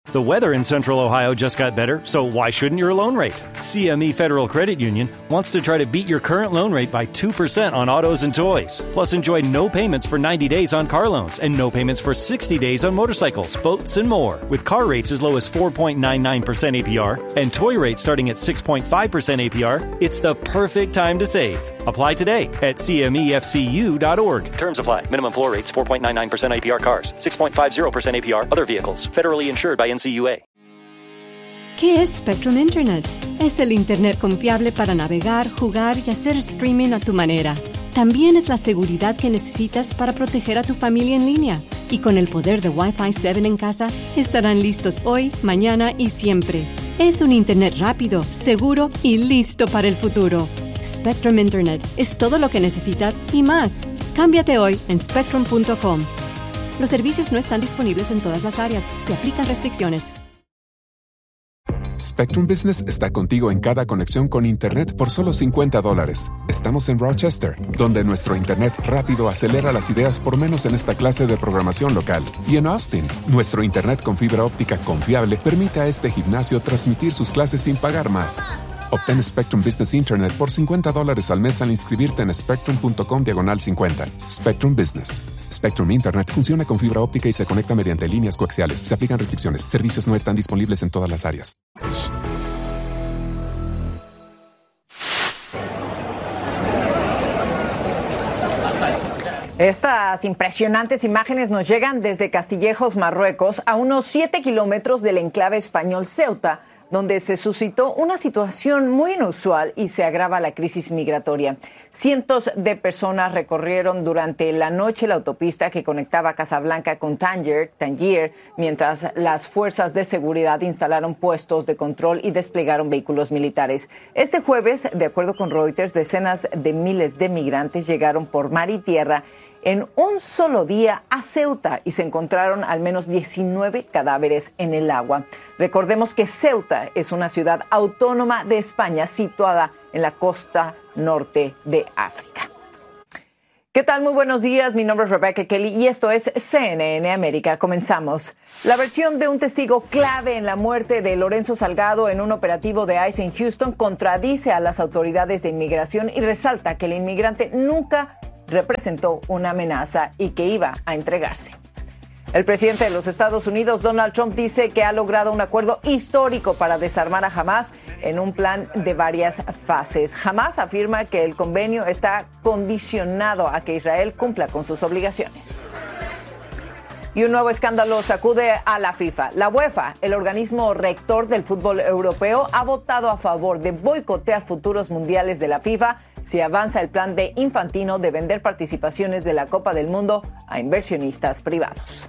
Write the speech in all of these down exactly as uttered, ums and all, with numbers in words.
The weather in Central Ohio just got better, so why shouldn't your loan rate? C M E Federal Credit Union wants to try to beat your current loan rate by two percent on autos and toys. Plus, enjoy no payments for ninety days on car loans and no payments for sixty days on motorcycles, boats, and more. With car rates as low as four point nine nine percent A P R and toy rates starting at six point five percent A P R, it's the perfect time to save. Apply today at C M E F C U dot org. Terms apply. Minimum floor rates four point nine nine percent A P R cars, six point five zero percent A P R other vehicles. Federally insured by N C U A. ¿Qué es Spectrum Internet? Es el Internet confiable para navegar, jugar y hacer streaming a tu manera. También es la seguridad que necesitas para proteger a tu familia en línea. Y con el poder de Wi-Fi siete en casa, estarán listos hoy, mañana y siempre. Es un Internet rápido, seguro y listo para el futuro. Spectrum Internet es todo lo que necesitas y más. Cámbiate hoy en spectrum punto com. Los servicios no están disponibles en todas las áreas. Se aplican restricciones. Spectrum Business está contigo en cada conexión con Internet por solo cincuenta dólares. Estamos en Rochester, donde nuestro Internet rápido acelera las ideas por menos en esta clase de programación local. Y en Austin, nuestro Internet con fibra óptica confiable permite a este gimnasio transmitir sus clases sin pagar más. Obtén Spectrum Business Internet por cincuenta dólares al mes al inscribirte en spectrum punto com diagonal cincuenta. Spectrum Business. Spectrum Internet funciona con fibra óptica y se conecta mediante líneas coaxiales. Se aplican restricciones. Servicios no están disponibles en todas las áreas. Estas impresionantes imágenes nos llegan desde Castillejos, Marruecos, a unos siete kilómetros del enclave español Ceuta, donde se suscitó una situación muy inusual y se agrava la crisis migratoria. Cientos de personas recorrieron durante la noche la autopista que conectaba Casablanca con Tánger, Tangier, mientras las fuerzas de seguridad instalaron puestos de control y desplegaron vehículos militares. Este jueves, de acuerdo con Reuters, decenas de miles de migrantes llegaron por mar y tierra en un solo día a Ceuta y se encontraron al menos diecinueve cadáveres en el agua. Recordemos que Ceuta es una ciudad autónoma de España situada en la costa norte de África. ¿Qué tal? Muy buenos días. Mi nombre es Rebecca Kelly y esto es C N N América. Comenzamos. La versión de un testigo clave en la muerte de Lorenzo Salgado en un operativo de ICE en Houston contradice a las autoridades de inmigración y resalta que el inmigrante nunca representó una amenaza y que iba a entregarse. El presidente de los Estados Unidos, Donald Trump, dice que ha logrado un acuerdo histórico para desarmar a Hamás en un plan de varias fases. Hamás afirma que el convenio está condicionado a que Israel cumpla con sus obligaciones. Y un nuevo escándalo sacude a la FIFA. La UEFA, el organismo rector del fútbol europeo, ha votado a favor de boicotear futuros mundiales de la FIFA si avanza el plan de Infantino de vender participaciones de la Copa del Mundo a inversionistas privados.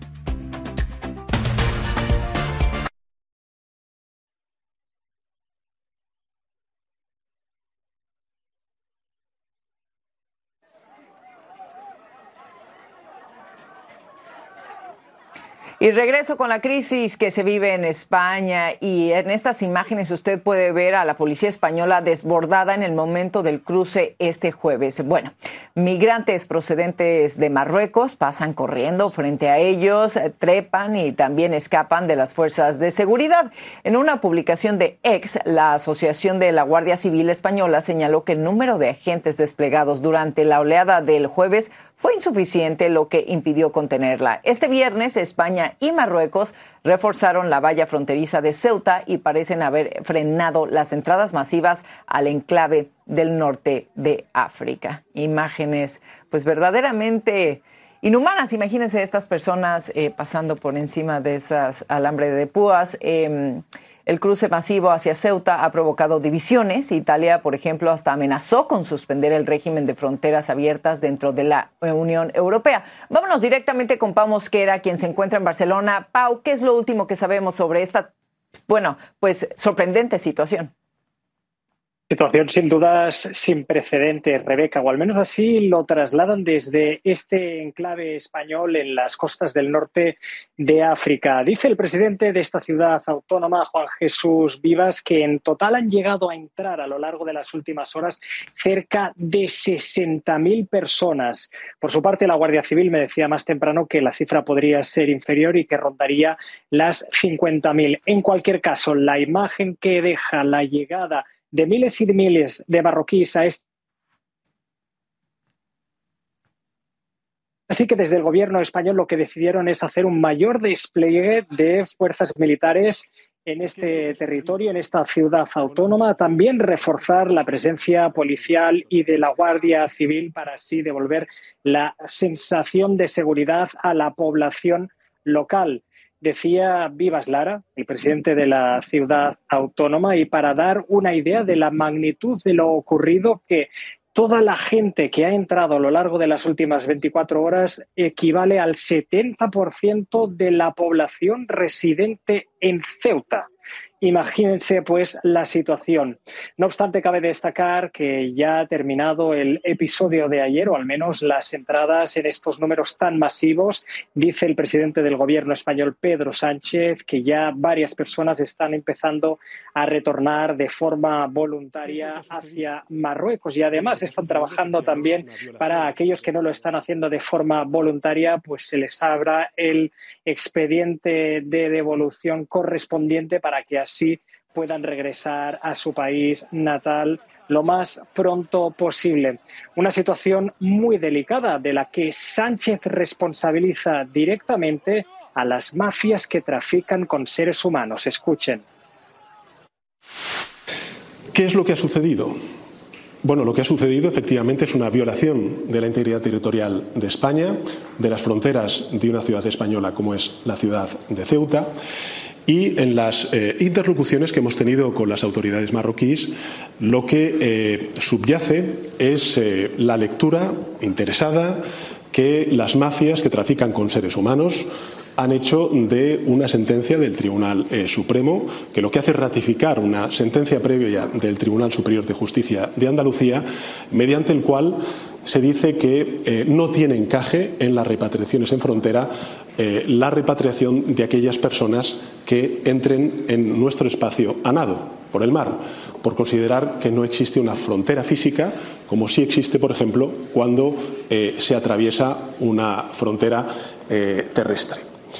Y regreso con la crisis que se vive en España, y en estas imágenes usted puede ver a la policía española desbordada en el momento del cruce este jueves. Bueno, migrantes procedentes de Marruecos pasan corriendo frente a ellos, trepan y también escapan de las fuerzas de seguridad. En una publicación de X, la Asociación de la Guardia Civil Española señaló que el número de agentes desplegados durante la oleada del jueves fue insuficiente, lo que impidió contenerla. Este viernes, España y Marruecos reforzaron la valla fronteriza de Ceuta y parecen haber frenado las entradas masivas al enclave del norte de África. Imágenes, pues verdaderamente inhumanas. Imagínense estas personas eh, pasando por encima de esas alambre de púas. Eh, El cruce masivo hacia Ceuta ha provocado divisiones. Italia, por ejemplo, hasta amenazó con suspender el régimen de fronteras abiertas dentro de la Unión Europea. Vámonos directamente con Pau Mosquera, quien se encuentra en Barcelona. Pau, ¿qué es lo último que sabemos sobre esta, bueno, pues sorprendente situación? Situación sin dudas sin precedentes, Rebeca, o al menos así lo trasladan desde este enclave español en las costas del norte de África. Dice el presidente de esta ciudad autónoma, Juan Jesús Vivas, que en total han llegado a entrar a lo largo de las últimas horas cerca de sesenta mil personas. Por su parte, la Guardia Civil me decía más temprano que la cifra podría ser inferior y que rondaría las cincuenta mil. En cualquier caso, la imagen que deja la llegada de miles y de miles de marroquíes a este. Así que desde el gobierno español lo que decidieron es hacer un mayor despliegue de fuerzas militares en este territorio, en esta ciudad autónoma, también reforzar la presencia policial y de la Guardia Civil para así devolver la sensación de seguridad a la población local. Decía Vivas Lara, el presidente de la ciudad autónoma, y para dar una idea de la magnitud de lo ocurrido, que toda la gente que ha entrado a lo largo de las últimas veinticuatro horas equivale al setenta por ciento de la población residente en Ceuta. Imagínense, pues, la situación. No obstante, cabe destacar que ya ha terminado el episodio de ayer, o al menos las entradas en estos números tan masivos. Dice el presidente del gobierno español, Pedro Sánchez, que ya varias personas están empezando a retornar de forma voluntaria hacia Marruecos y además están trabajando también para aquellos que no lo están haciendo de forma voluntaria, pues se les abra el expediente de devolución correspondiente para que así así puedan regresar a su país natal lo más pronto posible. Una situación muy delicada de la que Sánchez responsabiliza directamente a las mafias que trafican con seres humanos. Escuchen. ¿Qué es lo que ha sucedido? Bueno, lo que ha sucedido efectivamente es una violación de la integridad territorial de España, de las fronteras de una ciudad española como es la ciudad de Ceuta. Y en las eh, interlocuciones que hemos tenido con las autoridades marroquíes, lo que eh, subyace es eh, la lectura interesada que las mafias que trafican con seres humanos han hecho de una sentencia del Tribunal eh, Supremo, que lo que hace es ratificar una sentencia previa del Tribunal Superior de Justicia de Andalucía, mediante el cual se dice que eh, no tiene encaje en las repatriaciones en frontera eh, la repatriación de aquellas personas que entren en nuestro espacio a nado por el mar, por considerar que no existe una frontera física, como sí existe, por ejemplo, cuando eh, se atraviesa una frontera eh, terrestre.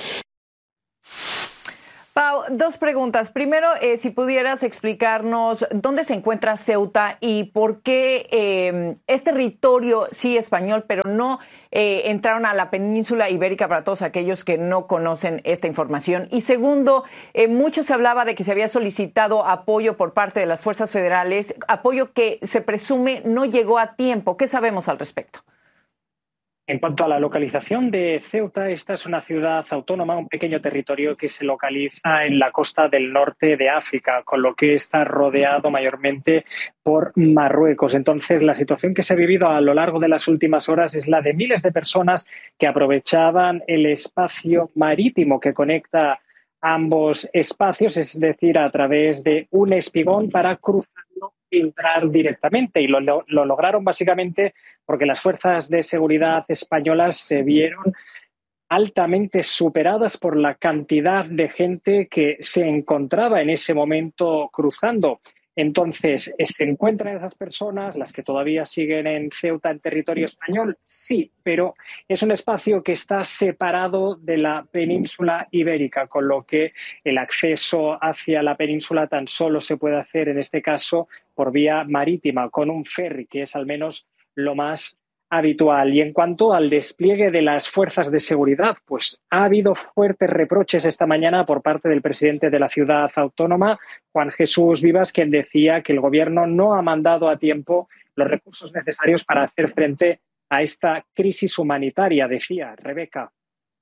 Pau, dos preguntas. Primero, eh, si pudieras explicarnos dónde se encuentra Ceuta y por qué eh, es territorio, sí, español, pero no eh, entraron a la península ibérica, para todos aquellos que no conocen esta información. Y segundo, eh, mucho se hablaba de que se había solicitado apoyo por parte de las fuerzas federales, apoyo que se presume no llegó a tiempo. ¿Qué sabemos al respecto? En cuanto a la localización de Ceuta, esta es una ciudad autónoma, un pequeño territorio que se localiza en la costa del norte de África, con lo que está rodeado mayormente por Marruecos. Entonces, la situación que se ha vivido a lo largo de las últimas horas es la de miles de personas que aprovechaban el espacio marítimo que conecta ambos espacios, es decir, a través de un espigón para cruzarlo y entrar directamente. Y lo, lo, lo lograron básicamente porque las fuerzas de seguridad españolas se vieron altamente superadas por la cantidad de gente que se encontraba en ese momento cruzando. Entonces, ¿se encuentran esas personas, las que todavía siguen en Ceuta, en territorio español? Sí, pero es un espacio que está separado de la península ibérica, con lo que el acceso hacia la península tan solo se puede hacer, en este caso, por vía marítima, con un ferry, que es al menos lo más habitual. Y en cuanto al despliegue de las fuerzas de seguridad, pues ha habido fuertes reproches esta mañana por parte del presidente de la ciudad autónoma, Juan Jesús Vivas, quien decía que el gobierno no ha mandado a tiempo los recursos necesarios para hacer frente a esta crisis humanitaria, decía. Rebeca.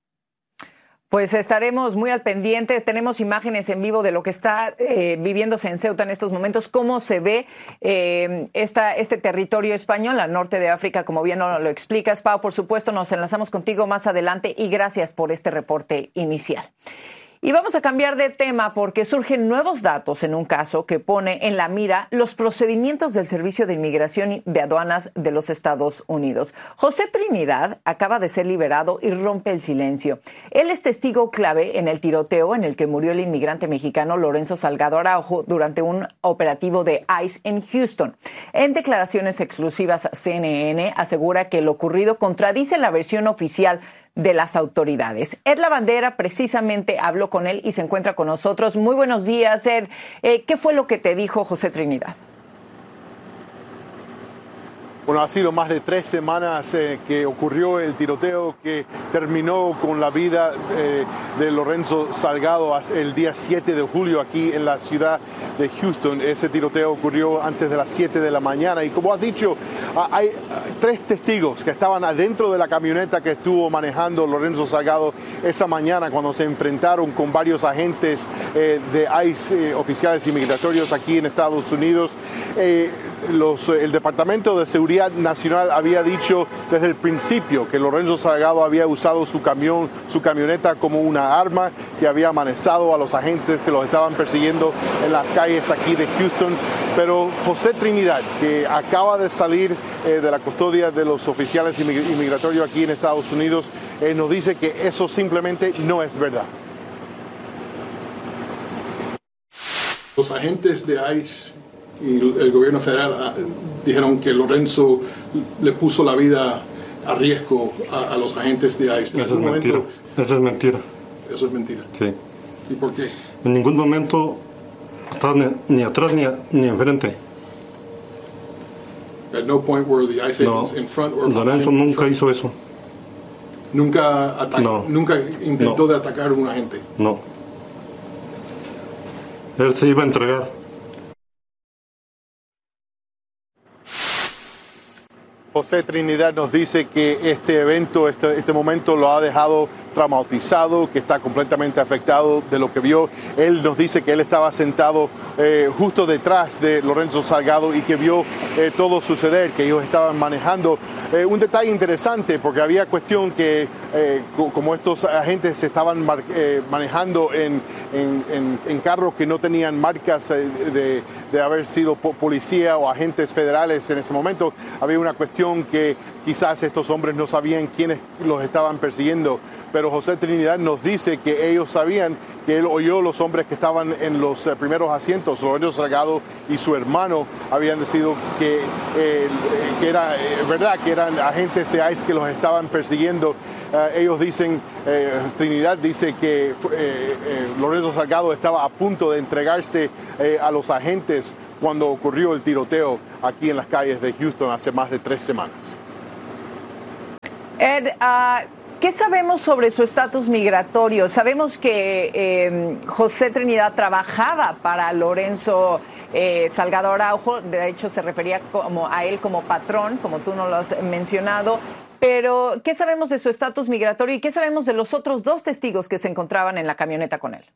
Pues estaremos muy al pendiente. Tenemos imágenes en vivo de lo que está eh, viviéndose en Ceuta en estos momentos, cómo se ve eh, esta, este territorio español al norte de África, como bien lo, lo explicas. Pau, por supuesto, nos enlazamos contigo más adelante y gracias por este reporte inicial. Y vamos a cambiar de tema porque surgen nuevos datos en un caso que pone en la mira los procedimientos del Servicio de Inmigración y de Aduanas de los Estados Unidos. José Trinidad acaba de ser liberado y rompe el silencio. Él es testigo clave en el tiroteo en el que murió el inmigrante mexicano Lorenzo Salgado Araujo durante un operativo de ICE en Houston. En declaraciones exclusivas a C N N asegura que lo ocurrido contradice la versión oficial de las autoridades. Ed Lavandera precisamente habló con él y se encuentra con nosotros. Muy buenos días, Ed. Eh, ¿Qué fue lo que te dijo José Trinidad? Bueno, ha sido más de tres semanas eh, que ocurrió el tiroteo que terminó con la vida eh, de Lorenzo Salgado el día siete de julio aquí en la ciudad de Houston. Ese tiroteo ocurrió antes de las siete de la mañana y como has dicho, hay tres testigos que estaban adentro de la camioneta que estuvo manejando Lorenzo Salgado esa mañana cuando se enfrentaron con varios agentes eh, de ICE, eh, oficiales inmigratorios aquí en Estados Unidos. Eh, Los, el Departamento de Seguridad Nacional había dicho desde el principio que Lorenzo Salgado había usado su camión, su camioneta como una arma, que había amenazado a los agentes que los estaban persiguiendo en las calles aquí de Houston. Pero José Trinidad, que acaba de salir eh, de la custodia de los oficiales inmigratorios aquí en Estados Unidos, eh, nos dice que eso simplemente no es verdad. Los agentes de ICE y el gobierno federal dijeron que Lorenzo le puso la vida a riesgo a, a los agentes de ICE. Eso es mentira. Momento, Eso es mentira. Eso es mentira. Sí. ¿Y por qué? En ningún momento estaba ni, ni atrás ni, ni enfrente. At no point were the ICE agents no, in front or Lorenzo behind. nunca hizo eso. Nunca atacó, no. Nunca intentó no. de atacar a un agente. No. Él se iba a entregar. José Trinidad nos dice que este evento, este, este momento lo ha dejado traumatizado, que está completamente afectado de lo que vio. Él nos dice que él estaba sentado eh, justo detrás de Lorenzo Salgado y que vio eh, todo suceder, que ellos estaban manejando. Eh, un detalle interesante, porque había cuestión que eh, como estos agentes se estaban mar, eh, manejando en, en, en, en carros que no tenían marcas eh, de, de haber sido policía o agentes federales en ese momento, había una cuestión que quizás estos hombres no sabían quiénes los estaban persiguiendo, pero José Trinidad nos dice que ellos sabían, que él oyó los hombres que estaban en los eh, primeros asientos, Lorenzo Salgado y su hermano, habían decidido que, eh, que era eh, verdad, que eran agentes de ICE que los estaban persiguiendo. Uh, ellos dicen, eh, Trinidad dice que eh, eh, Lorenzo Salgado estaba a punto de entregarse eh, a los agentes cuando ocurrió el tiroteo aquí en las calles de Houston hace más de tres semanas. Ed, uh, ¿qué sabemos sobre su estatus migratorio? Sabemos que eh, José Trinidad trabajaba para Lorenzo eh, Salgado Araujo, de hecho se refería como a él como patrón, como tú nos lo has mencionado. Pero, ¿qué sabemos de su estatus migratorio y qué sabemos de los otros dos testigos que se encontraban en la camioneta con él?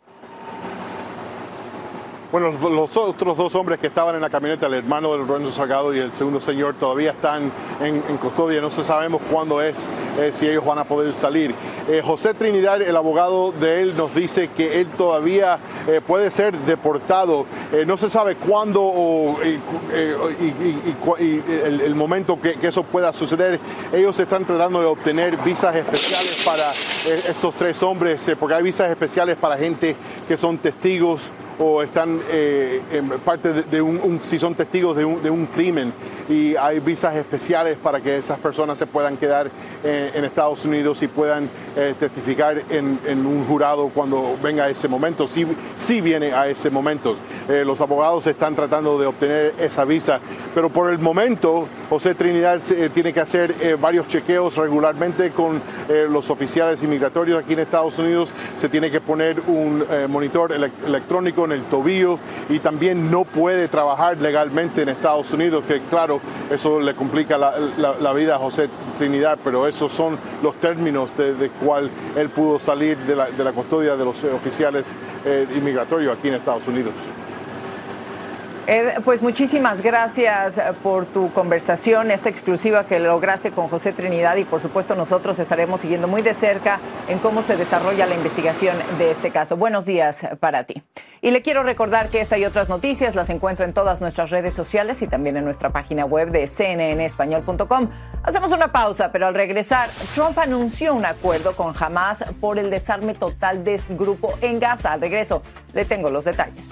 Bueno, los otros dos hombres que estaban en la camioneta, el hermano de Lorenzo Salgado y el segundo señor, todavía están en, en custodia. No se sabemos cuándo es, eh, si ellos van a poder salir. Eh, José Trinidad, el abogado de él, nos dice que él todavía eh, puede ser deportado. Eh, no se sabe cuándo o, eh, y, y, y, y el, el momento que, que eso pueda suceder. Ellos están tratando de obtener visas especiales para eh, estos tres hombres, eh, porque hay visas especiales para gente que son testigos o están eh, en parte de, de un, un, si son testigos de un, de un crimen, y hay visas especiales para que esas personas se puedan quedar eh, en Estados Unidos y puedan eh, testificar en, en un jurado cuando venga ese momento, si, si viene a ese momento. Eh, los abogados están tratando de obtener esa visa, pero por el momento José Trinidad eh, tiene que hacer eh, varios chequeos regularmente con eh, los oficiales inmigratorios aquí en Estados Unidos. Se tiene que poner un eh, monitor ele- electrónico en el tobillo y también no puede trabajar legalmente en Estados Unidos, que claro, eso le complica la, la, la vida a José Trinidad, pero esos son los términos de, de cuál él pudo salir de la, de la custodia de los oficiales eh, inmigratorios aquí en Estados Unidos. Ed, pues muchísimas gracias por tu conversación, esta exclusiva que lograste con José Trinidad, y por supuesto nosotros estaremos siguiendo muy de cerca en cómo se desarrolla la investigación de este caso. Buenos días para ti. Y le quiero recordar que esta y otras noticias las encuentra en todas nuestras redes sociales y también en nuestra página web de c n n español punto com. Hacemos una pausa, pero al regresar, Trump anunció un acuerdo con Hamas por el desarme total del grupo en Gaza. Al regreso, le tengo los detalles.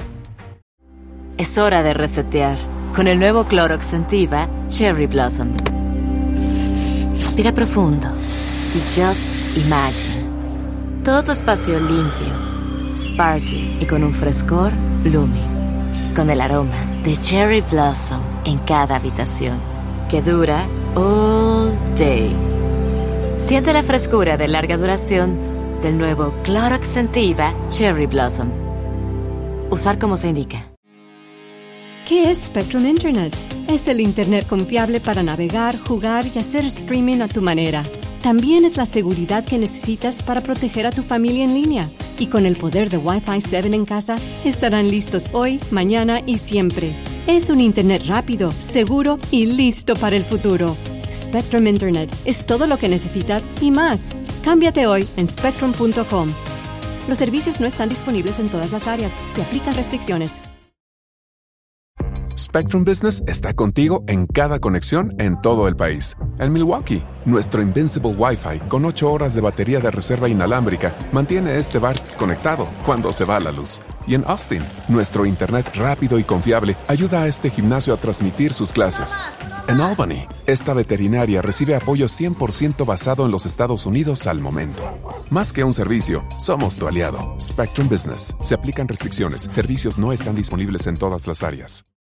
Es hora de resetear con el nuevo Clorox Scentiva Cherry Blossom. Respira profundo y just imagine. Todo tu espacio limpio, sparkly y con un frescor blooming. Con el aroma de Cherry Blossom en cada habitación, que dura all day. Siente la frescura de larga duración del nuevo Clorox Scentiva Cherry Blossom. Usar como se indica. ¿Qué es Spectrum Internet? Es el Internet confiable para navegar, jugar y hacer streaming a tu manera. También es la seguridad que necesitas para proteger a tu familia en línea. Y con el poder de Wi-Fi siete en casa, estarán listos hoy, mañana y siempre. Es un Internet rápido, seguro y listo para el futuro. Spectrum Internet es todo lo que necesitas y más. Cámbiate hoy en spectrum punto com. Los servicios no están disponibles en todas las áreas. Se aplican restricciones. Spectrum Business está contigo en cada conexión en todo el país. En Milwaukee, nuestro Invincible Wi-Fi con ocho horas de batería de reserva inalámbrica mantiene este bar conectado cuando se va la luz. Y en Austin, nuestro internet rápido y confiable ayuda a este gimnasio a transmitir sus clases. En Albany, esta veterinaria recibe apoyo cien por ciento basado en los Estados Unidos al momento. Más que un servicio, somos tu aliado. Spectrum Business. Se aplican restricciones. Servicios no están disponibles en todas las áreas.